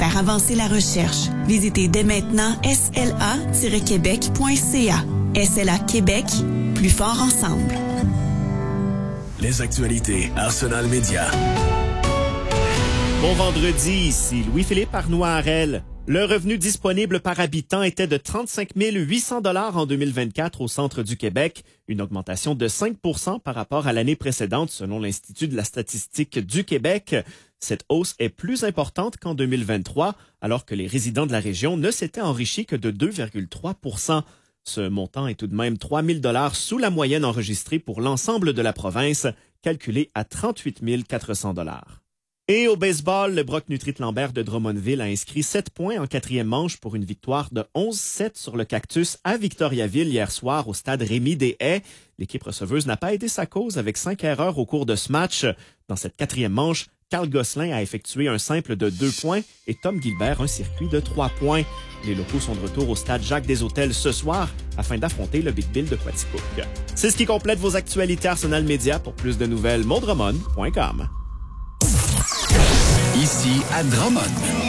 faire avancer la recherche. Visitez dès maintenant sla-québec.ca. SLA Québec, plus fort ensemble. Les actualités Arsenal Média. Bon vendredi, ici Louis-Philippe Arnois-Harel. Le revenu disponible par habitant était de 35 800 $ en 2024 au centre du Québec, une augmentation de 5 % par rapport à l'année précédente selon l'Institut de la statistique du Québec. Cette hausse est plus importante qu'en 2023, alors que les résidents de la région ne s'étaient enrichis que de 2,3 %. Ce montant est tout de même 3 000 $ sous la moyenne enregistrée pour l'ensemble de la province, calculée à 38 400 $. Et au baseball, le Brock Nutrit-Lambert de Drummondville a inscrit 7 points en quatrième manche pour une victoire de 11-7 sur le Cactus à Victoriaville hier soir au stade Rémy-des-Haies. L'équipe receveuse n'a pas aidé sa cause avec 5 erreurs au cours de ce match. Dans cette quatrième manche, Carl Gosselin a effectué un simple de 2 points et Tom Gilbert un circuit de 3 points. Les locaux sont de retour au stade Jacques-des-Hôtels ce soir afin d'affronter le Big Bill de Quaticook. C'est ce qui complète vos actualités Arsenal Média. Pour plus de nouvelles, maudremont.com. Ici à Drummond.